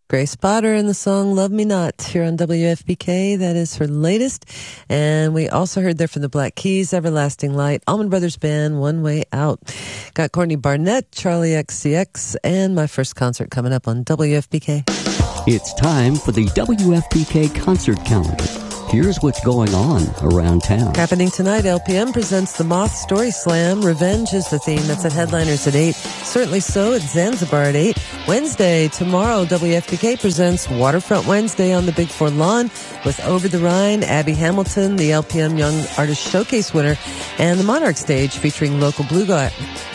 Grace Potter and the song Love Me Not here on WFPK. That is her latest. And we also heard there from the Black Keys, Everlasting Light, Allman Brothers Band, One Way Out. Got Courtney Barnett, Charlie XCX, and my first concert coming up on WFPK. It's time for the WFPK concert calendar. Here's what's going on around town. Happening tonight, LPM presents the Moth Story Slam. Revenge is the theme. That's at Headliners at 8. Certainly So at Zanzibar at 8. Wednesday, tomorrow, WFPK presents Waterfront Wednesday on the Big Four lawn with Over the Rhine, Abby Hamilton, the LPM Young Artist Showcase winner, and the Monarch Stage featuring local bluegrass.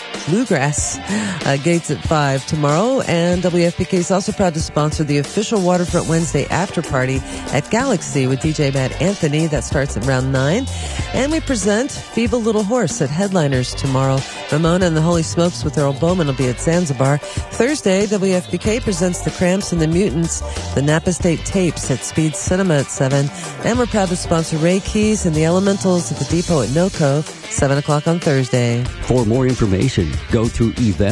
Gates at 5 tomorrow. And WFPK is also proud to sponsor the official Waterfront Wednesday after party at Galaxy with DJ Matt Anthony. That starts at around 9. And we present Feeble Little Horse at Headliners tomorrow. Ramona and the Holy Smokes with Earl Bowman will be at Zanzibar. Thursday, WFPK presents the Cramps and the Mutants, the Napa State Tapes at Speed Cinema at 7. And we're proud to sponsor Ray Keys and the Elementals at the Depot at NOCO, 7 o'clock on Thursday. For more information, go to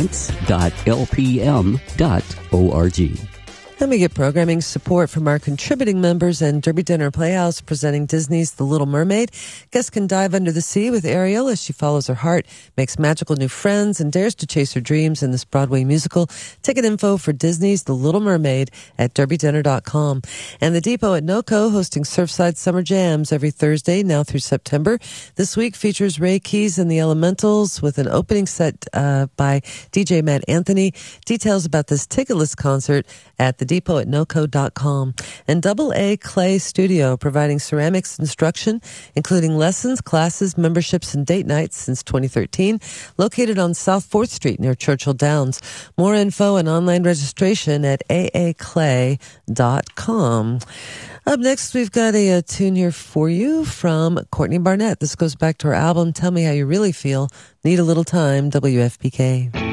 events.lpm.org. And we get programming support from our contributing members and Derby Dinner Playhouse presenting Disney's The Little Mermaid. Guests can dive under the sea with Ariel as she follows her heart, makes magical new friends, and dares to chase her dreams in this Broadway musical. Ticket info for Disney's The Little Mermaid at derbydinner.com. And the Depot at NOCO hosting Surfside Summer Jams every Thursday now through September. This week features Ray Keys and the Elementals with an opening set by DJ Matt Anthony. Details about this ticketless concert at the Depot at NOCO.com. And Double A Clay Studio, providing ceramics instruction, including lessons, classes, memberships, and date nights since 2013, located on South 4th Street near Churchill Downs. More info and online registration at aaclay.com. Up next, we've got a tune here for you from Courtney Barnett. This goes back to her album, Tell Me How You Really Feel. Need a Little Time, WFPK.